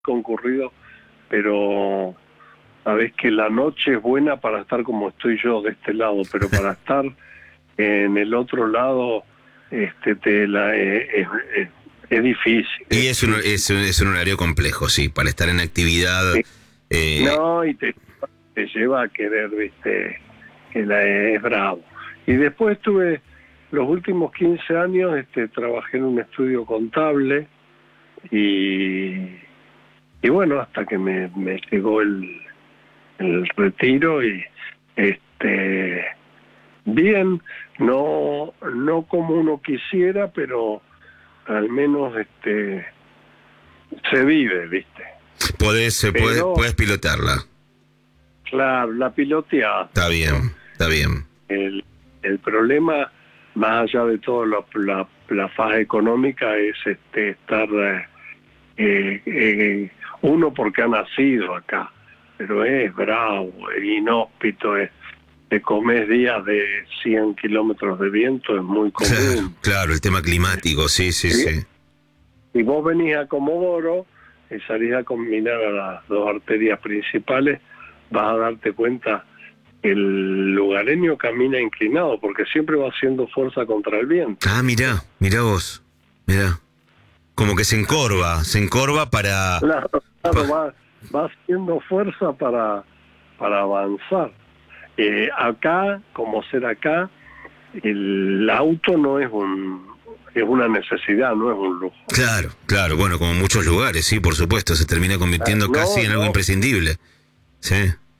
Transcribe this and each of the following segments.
concurrido, pero sabés que la noche es buena para estar como estoy yo de este lado, pero para estar en el otro lado es difícil. Y es un horario complejo, sí, para estar en actividad. No, y te lleva a querer, viste, es bravo. Y después tuve los últimos 15 años, trabajé en un estudio contable y bueno, hasta que me llegó el retiro y bien, no como uno quisiera, pero al menos se vive, viste. Puedes pilotarla. Claro, la piloteada. Está bien, está bien. El problema, más allá de todo la fase económica, es estar uno porque ha nacido acá, pero es bravo, es inhóspito, te comes días de 100 kilómetros de viento, es muy común. Claro, el tema climático, sí. Si vos venís a Comodoro y salís a combinar a las dos arterias principales, vas a darte cuenta que el lugareño camina inclinado, porque siempre va haciendo fuerza contra el viento. Ah, mirá vos, mirá. Como que se encorva para... Claro, va haciendo fuerza para avanzar. Acá, como ser acá, el auto no es es una necesidad, no es un lujo. Claro, bueno, como en muchos lugares, sí, por supuesto, se termina convirtiendo casi en algo imprescindible. Sí.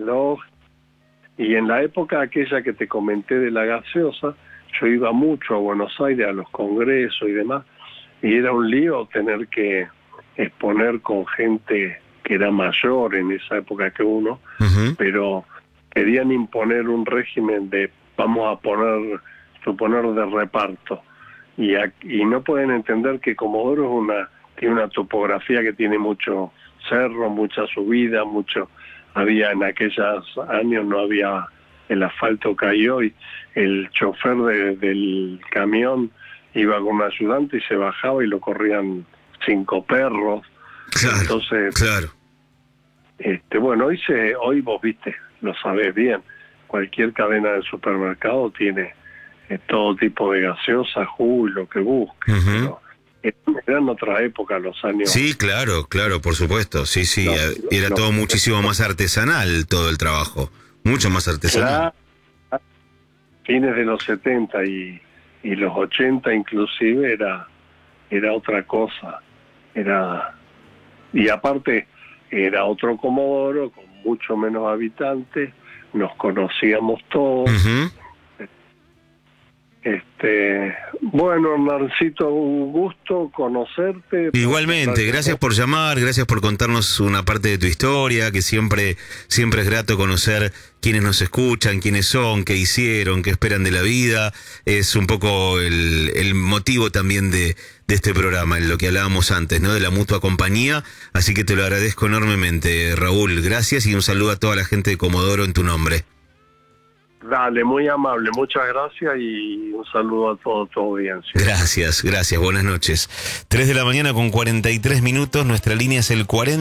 Y en la época aquella que te comenté de la gaseosa, yo iba mucho a Buenos Aires a los congresos y demás, y era un lío tener que exponer con gente que era mayor en esa época que uno, pero querían imponer un régimen de, vamos a suponer de reparto, y no pueden entender que Comodoro tiene una topografía que tiene mucho cerro, mucha subida, había en aquellos años, no había el asfalto que hay hoy, el chofer del camión iba con un ayudante y se bajaba y lo corrían 5 perros. Claro, entonces, claro. Bueno, hoy vos viste, lo sabés bien, cualquier cadena de supermercado tiene todo tipo de gaseosa, jugo y lo que busques, pero eran otra época, los años... Sí, claro, por supuesto, sí, era todo muchísimo más artesanal, todo el trabajo, mucho más artesanal. Claro, fines de los 70 y los 80 inclusive era otra cosa, y aparte era otro Comodoro con mucho menos habitantes, nos conocíamos todos. Bueno, Hernarcito, un gusto conocerte. Igualmente, gracias por llamar, gracias por contarnos una parte de tu historia, que siempre es grato conocer quiénes nos escuchan, quiénes son, qué hicieron, qué esperan de la vida. Es un poco el motivo también de este programa, en lo que hablábamos antes, ¿no? De la mutua compañía. Así que te lo agradezco enormemente, Raúl. Gracias y un saludo a toda la gente de Comodoro en tu nombre. Dale, muy amable, muchas gracias y un saludo a toda tu audiencia. Gracias, buenas noches. 3:43 a.m, nuestra línea es el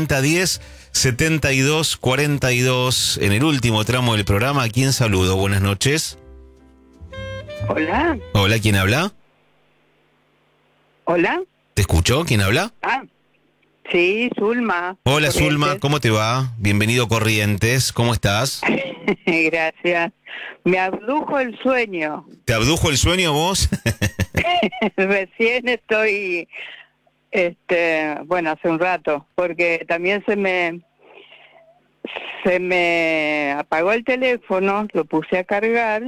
4010-7242. En el último tramo del programa, ¿a quién saludo? Buenas noches. Hola. Hola, ¿quién habla? Hola. ¿Te escuchó? ¿Quién habla? Sí, Zulma. Hola, Corrientes. Zulma, ¿cómo te va? Bienvenido, Corrientes, ¿cómo estás? Gracias. Me abdujo el sueño. ¿Te abdujo el sueño vos? Recién estoy, hace un rato, porque también se me apagó el teléfono, lo puse a cargar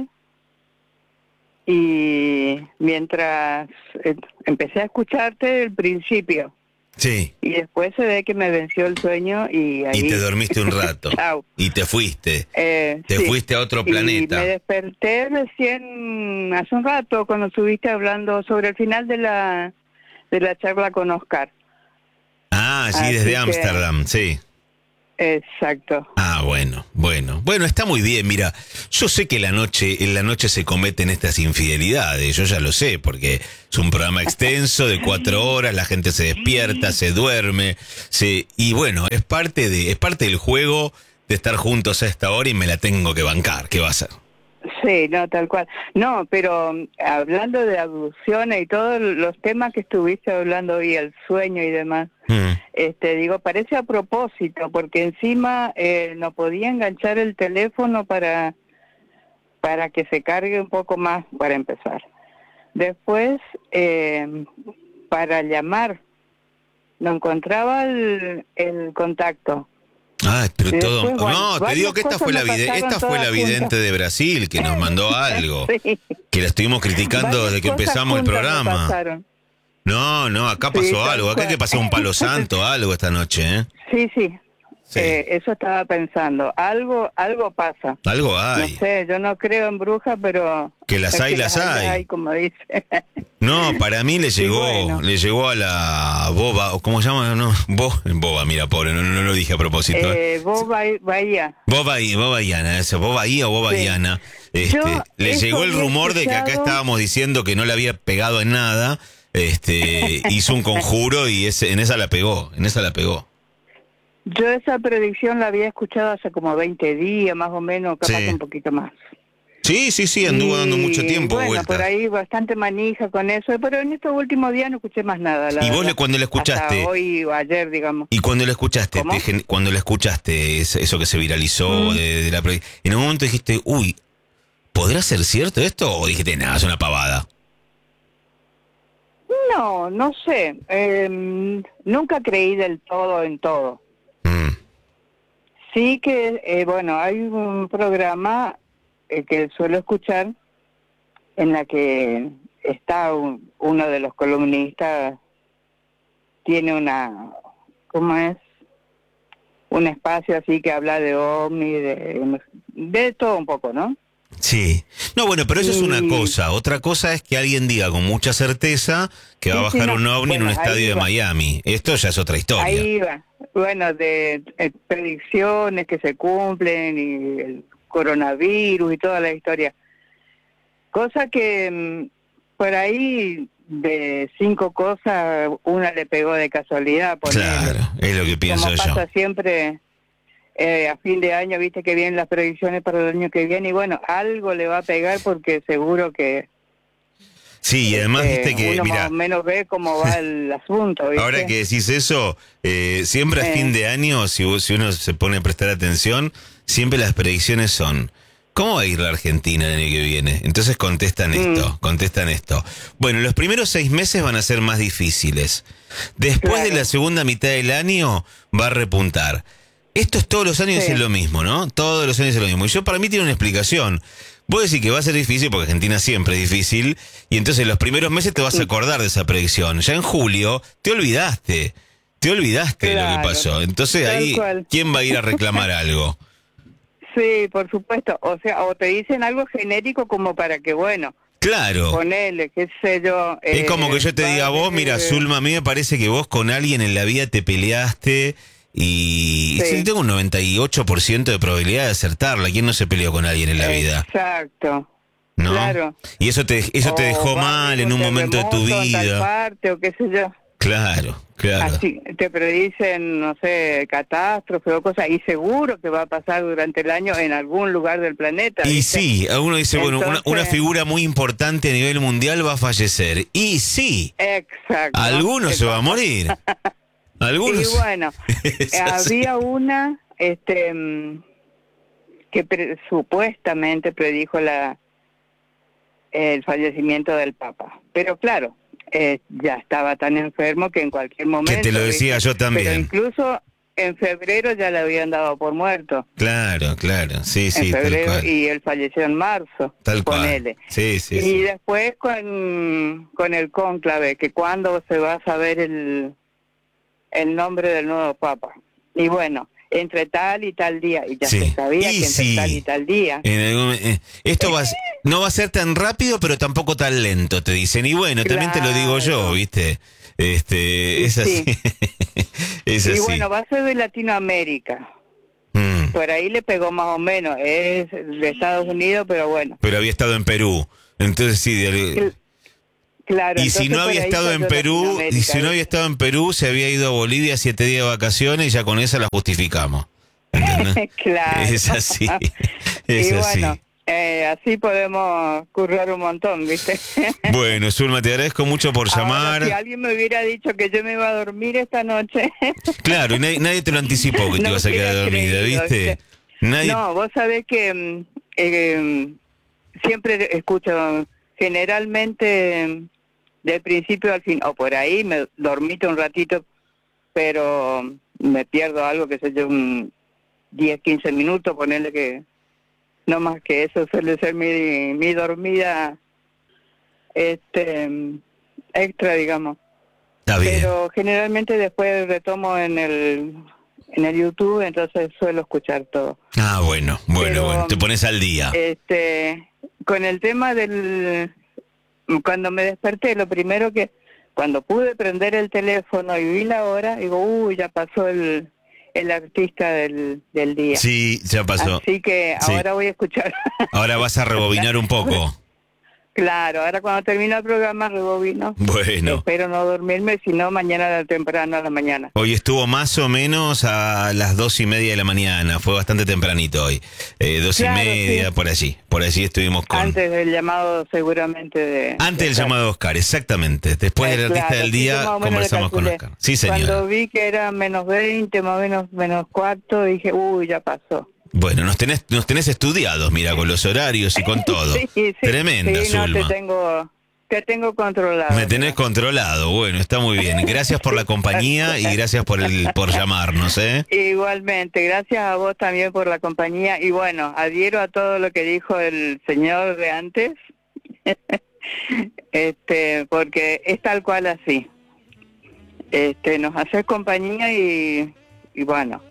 y mientras empecé a escucharte el principio. Sí. Y después se ve que me venció el sueño y ahí... Y te dormiste un rato. Chau. Y te fuiste. Sí. Fuiste a otro planeta. Y me desperté recién hace un rato cuando estuviste hablando sobre el final de la charla con Oscar. Ah, sí, desde Ámsterdam, sí. Exacto. Ah, bueno, está muy bien. Mira, yo sé que en la noche se cometen estas infidelidades, yo ya lo sé, porque es un programa extenso de 4 horas, la gente se despierta, se duerme, y bueno, es parte del juego de estar juntos a esta hora y me la tengo que bancar. ¿Qué va a ser? Sí, no, tal cual. No, pero hablando de abducciones y todos los temas que estuviste hablando hoy, el sueño y demás, digo, parece a propósito, porque encima no podía enganchar el teléfono para que se cargue un poco más, para empezar. Después, para llamar, no encontraba el contacto. Ah, pero Y todo... después, bueno, No, te digo que esta fue la vidente de Brasil que nos mandó algo. Sí. Que la estuvimos criticando Varias desde que cosas empezamos el juntas me programa. pasaron. No, acá Sí, pasó tal algo. Acá hay que cual. pasar un palo santo, algo esta noche, ¿eh? Sí. Sí. Eso estaba pensando. Algo pasa. Algo No hay. sé, yo no creo en brujas, pero... Que las hay, las hay. Como dice. No, para mí le llegó, bueno. le llegó a la boba, o ¿cómo se llama? No, boba, mira, pobre, no lo dije a propósito. Bahía. Bobayana, eso, Bobaía o Bobayana. Yo Le eso llegó el había rumor de que acá escuchado. estábamos diciendo que no le había pegado en nada. Hizo un conjuro y en esa la pegó. Yo esa predicción la había escuchado hace como 20 días, más o menos, capaz Sí. un poquito más. Sí, anduvo dando mucho tiempo bueno, vuelta. por ahí bastante manija con eso, pero en estos últimos días no escuché más nada, la ¿Y vos verdad. cuando la escuchaste? Hasta hoy o ayer, digamos. Y cuando la escuchaste, ¿Cómo? cuando la escuchaste, eso que se viralizó de la en un momento dijiste, uy, ¿podrá ser cierto esto? O dijiste, nada, es una pavada. No sé. Nunca creí del todo en todo. Sí que, bueno, hay un programa que suelo escuchar en la que está uno de los columnistas, tiene ¿cómo es? Un espacio así que habla de ovni, de todo un poco, ¿no? Sí. No, bueno, pero eso es una cosa. Otra cosa es que alguien diga con mucha certeza que va a bajar un ovni en un estadio de Miami. Esto ya es otra historia. Ahí va. Bueno, de predicciones que se cumplen y el coronavirus y toda la historia. Cosa que por ahí de 5 cosas una le pegó de casualidad. Claro, es lo que pienso como pasa yo. siempre a fin de año, viste que vienen las predicciones para el año que viene y bueno, algo le va a pegar porque seguro que sí, y además viste que, uno mira, más o menos ve cómo va el asunto, ¿viste? ahora que decís eso, siempre a fin de año, si uno se pone a prestar atención, siempre las predicciones son, ¿cómo va a ir la Argentina el año que viene? Entonces contestan esto. Bueno, los primeros 6 meses van a ser más difíciles. Después de la segunda mitad del año va a repuntar. Esto es todos los años es lo mismo, ¿no? Todos los años es lo mismo. Y yo para mí tiene una explicación. Vos decís que va a ser difícil porque Argentina siempre es difícil y entonces los primeros meses te vas a acordar de esa predicción. Ya en julio te olvidaste de lo que pasó. Entonces ahí, ¿quién va a ir a reclamar algo? Sí, por supuesto. O sea, o te dicen algo genérico como para que, bueno, claro, ponele, qué sé yo. Es como que yo te diga a vos, mira, Zulma, a mí me parece que vos con alguien en la vida te peleaste y sí, tengo un 98% de probabilidad de acertarla. ¿Quién no se peleó con alguien en la vida? Exacto. ¿No? Claro. Y eso te dejó mal en un momento de tu vida. En tal parte, o qué sé yo. Claro. Así, te predicen, no sé, catástrofe o cosas, y seguro que va a pasar durante el año en algún lugar del planeta. Y ¿viste? sí, uno dice, entonces, bueno, una figura muy importante a nivel mundial va a fallecer. Y sí, exacto. algunos se va a morir. Algunos. Y bueno, había una que supuestamente predijo el fallecimiento del Papa. Pero claro, ya estaba tan enfermo que en cualquier momento... Que te lo decía yo también. Pero incluso en febrero ya le habían dado por muerto. Claro, sí, en febrero, tal cual. y él falleció en marzo. Tal cual. Ponele. Sí. Y después con el cónclave, que cuándo se va a saber el nombre del nuevo Papa. Y bueno, entre tal y tal día, y ya se sabía que entre tal y tal día. Esto no va a ser tan rápido, pero tampoco tan lento, te dicen. Y bueno, también te lo digo yo, ¿viste? Es así. Es y así. bueno, va a ser de Latinoamérica. por ahí le pegó más o menos. Es de Estados Unidos, pero bueno. Pero había estado en Perú. Entonces sí, claro. Y si no había estado en Perú, se había ido a Bolivia 7 días de vacaciones y ya con esa la justificamos. ¿Entendés? Claro. Es así. Es y así. bueno, así podemos currar un montón, ¿viste? Bueno, Zulma, te agradezco mucho por llamar. Ahora, si alguien me hubiera dicho que yo me iba a dormir esta noche. Claro, y nadie te lo anticipó que te ibas a quedar dormida, ¿viste? No, vos sabés que siempre escucho, generalmente del principio al fin, o por ahí me dormito un ratito, pero me pierdo algo, que sé yo, 10, 15 minutos, ponerle que no más que eso suele ser mi dormida extra, digamos. Está bien. Pero generalmente después retomo en el YouTube, entonces suelo escuchar todo. Ah, bueno, te pones al día. Con el tema cuando me desperté, lo primero que, cuando pude prender el teléfono y vi la hora, digo, ya pasó el artista del día. Sí, ya pasó. Así que ahora voy a escuchar. Ahora vas a rebobinar un poco. Claro, ahora cuando termine el programa rebobino. Bueno. Espero no dormirme, sino mañana temprano a la mañana. Hoy estuvo más o menos a las 2:30 de la mañana, fue bastante tempranito hoy. 2:30, sí. Por allí estuvimos con... Antes del llamado seguramente Antes del llamado de Oscar, exactamente. Después del artista del día conversamos con Oscar. Sí, señor. Cuando vi que era -20, más o menos -4, dije, ya pasó. Bueno, nos tenés estudiados, mira, con los horarios y con todo. Sí. Tremenda, sí, no, Zulma. te tengo controlado. Me tenés controlado, bueno, está muy bien. Gracias por la compañía y gracias por llamarnos, ¿eh? Igualmente, gracias a vos también por la compañía. Y bueno, adhiero a todo lo que dijo el señor de antes, porque es tal cual así. Nos haces compañía y bueno.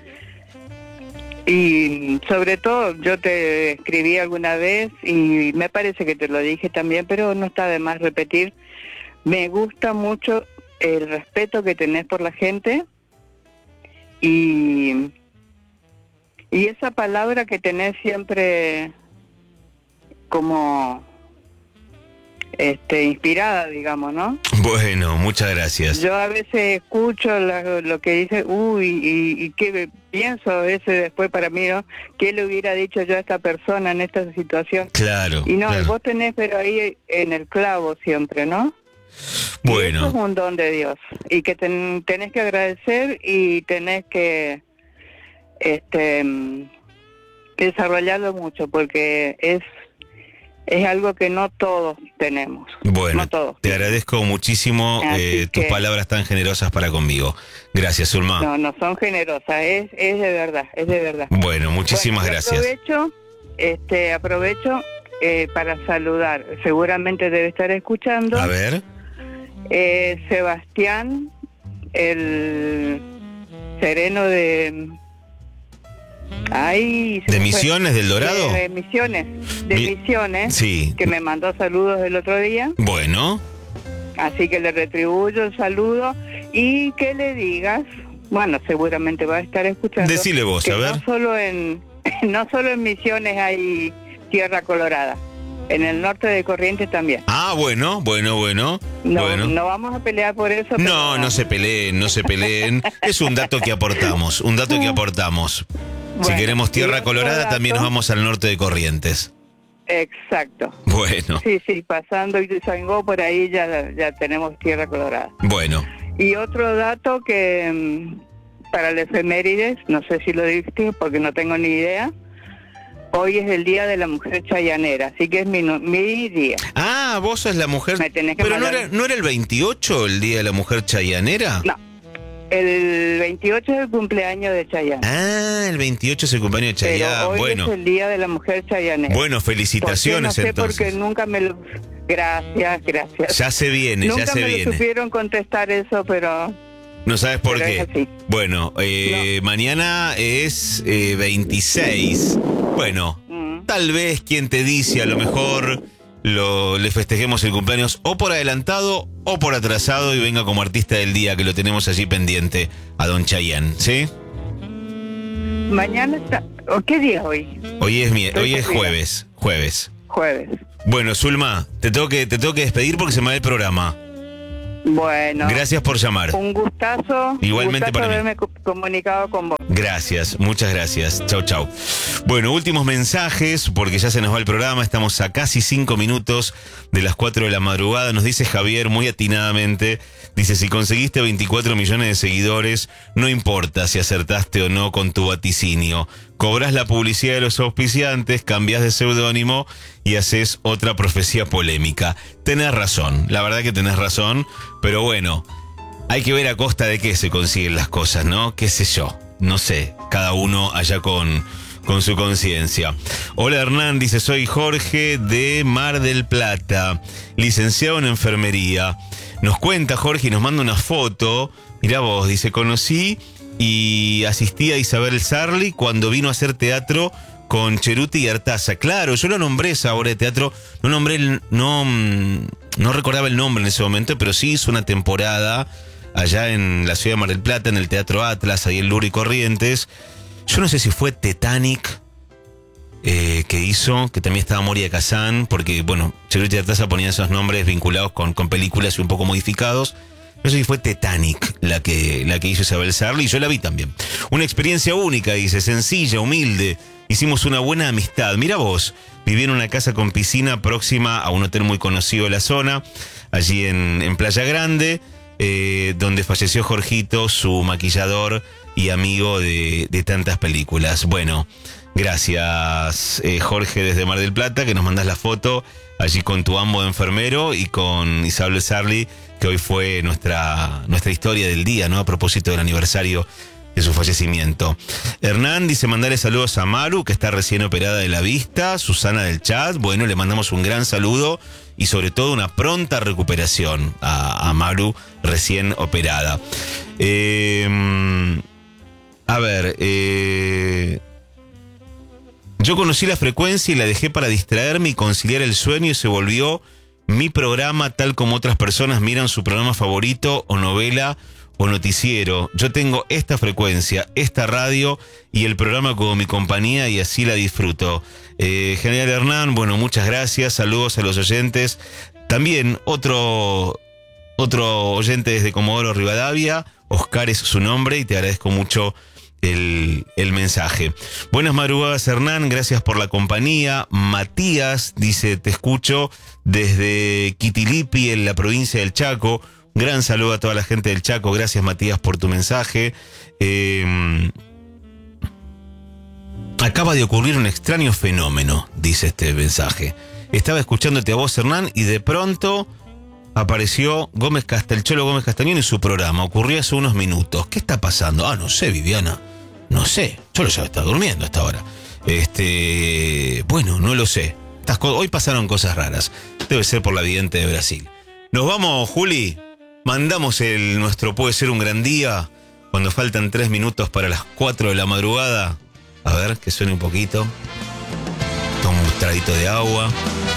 Y sobre todo, yo te escribí alguna vez y me parece que te lo dije también, pero no está de más repetir. Me gusta mucho el respeto que tenés por la gente y esa palabra que tenés siempre como inspirada, digamos, ¿no? Bueno, muchas gracias. Yo a veces escucho lo que dice, y qué pienso a veces después para mí, ¿no? ¿Qué le hubiera dicho yo a esta persona en esta situación? Claro. Y no, claro. Vos tenés, pero ahí en el clavo siempre, ¿no? Bueno. Y eso es un don de Dios. Y que tenés que agradecer y tenés que desarrollarlo mucho, porque es algo que no todos tenemos. Bueno, no todos. Te agradezco muchísimo tus palabras tan generosas para conmigo. Gracias, Zulma. No son generosas, es de verdad, es de verdad. Bueno, muchísimas gracias. Aprovecho para saludar, seguramente debe estar escuchando. A ver. Sebastián, el sereno de... ¿De Misiones del Dorado? De Misiones, sí. Que me mandó saludos el otro día. Bueno. Así que le retribuyo el saludo y que le digas, bueno, seguramente va a estar escuchando. Decile vos, que a ver. No solo en Misiones hay tierra colorada, en el norte de Corrientes también. Ah, bueno. No vamos a pelear por eso. No, no se peleen. Es un dato que aportamos, Bueno, si queremos tierra colorada, también nos vamos al norte de Corrientes. Exacto. Bueno. Sí, pasando Ituzaingó, por ahí ya tenemos tierra colorada. Bueno. Y otro dato que para el efemérides, no sé si lo diste porque no tengo ni idea, hoy es el Día de la Mujer Chayanera, así que es mi día. Ah, vos sos la mujer... Me tenés que Pero mandar... ¿no era el 28 el Día de la Mujer Chayanera? No. El 28 es el cumpleaños de Chayanne. Ah, el 28 es el cumpleaños de Chayanne. Pero hoy es el Día de la Mujer Chayanera. Bueno, felicitaciones. No sé entonces. porque nunca me lo... Gracias. Ya se viene. Nunca me lo supieron contestar eso, pero... No sabes por qué. Bueno, no. Mañana es 26. Bueno, tal vez quien te dice, a lo mejor le festejemos el cumpleaños o por adelantado o por atrasado y venga como artista del día, que lo tenemos allí pendiente, a don Chayanne, ¿sí? Mañana está... ¿Qué día es hoy? Hoy es jueves. Jueves. Bueno, Zulma, te tengo que despedir porque se me va el programa. Bueno. Gracias por llamar. Un gustazo. Igualmente para mí. Haberme comunicado con vos. Gracias, muchas gracias. Chau. Bueno, últimos mensajes, porque ya se nos va el programa. Estamos a casi 5 minutos de las 4 de la madrugada. Nos dice Javier muy atinadamente. Dice, si conseguiste 24 millones de seguidores, no importa si acertaste o no con tu vaticinio. Cobrás la publicidad de los auspiciantes, cambiás de seudónimo y haces otra profecía polémica. Tenés razón, la verdad que tenés razón, pero bueno, hay que ver a costa de qué se consiguen las cosas, ¿no? Qué sé yo, no sé, cada uno allá con su conciencia. Hola Hernán, dice, soy Jorge de Mar del Plata, licenciado en enfermería. Nos cuenta Jorge y nos manda una foto, mirá vos, dice, conocí y asistí a Isabel Sarli cuando vino a hacer teatro con Cheruti y Artaza. Claro, yo lo nombré esa obra de teatro, no recordaba el nombre en ese momento, pero sí hizo una temporada allá en la ciudad de Mar del Plata, en el Teatro Atlas, ahí en Luro y Corrientes. Yo no sé si fue Titanic que hizo, que también estaba Moria Kazan, porque, bueno, Cheruti y Artaza ponían esos nombres vinculados con películas y un poco modificados. No sé si fue Titanic la que hizo Isabel Sarli, y yo la vi también. Una experiencia única, dice, sencilla, humilde. Hicimos una buena amistad. Mira vos, viví en una casa con piscina próxima a un hotel muy conocido de la zona, allí en Playa Grande, donde falleció Jorgito, su maquillador y amigo de tantas películas. Bueno, gracias Jorge desde Mar del Plata, que nos mandás la foto allí con tu ambo de enfermero y con Isabel Sarli, que hoy fue nuestra historia del día, ¿no? A propósito del aniversario de su fallecimiento. Hernán dice, mandarle saludos a Maru, que está recién operada de la vista. Susana del chat, bueno, le mandamos un gran saludo y sobre todo una pronta recuperación a Maru, recién operada. Yo conocí la frecuencia y la dejé para distraerme y conciliar el sueño, y se volvió mi programa, tal como otras personas miran su programa favorito o novela o noticiero. Yo tengo esta frecuencia, esta radio y el programa como mi compañía, y así la disfruto. General Hernán, bueno, muchas gracias, saludos a los oyentes. También otro oyente desde Comodoro Rivadavia, Oscar es su nombre, y te agradezco mucho el mensaje. Buenas madrugadas Hernán, gracias por la compañía. Matías dice, te escucho desde Quitilipi, en la provincia del Chaco. Gran saludo a toda la gente del Chaco, gracias Matías por tu mensaje. Acaba de ocurrir un extraño fenómeno, dice este mensaje. Estaba escuchándote a vos Hernán y de pronto apareció el Cholo Gómez Castañón en su programa. Ocurrió hace unos minutos. ¿Qué está pasando? No sé, Viviana. No sé. Cholo ya está durmiendo hasta ahora. Bueno, no lo sé. Hoy pasaron cosas raras. Debe ser por la vidente de Brasil. Nos vamos, Juli. Mandamos nuestro Puede Ser un Gran Día cuando faltan 3 minutos para las 4 de la madrugada. A ver, que suene un poquito. Toma un traguito de agua.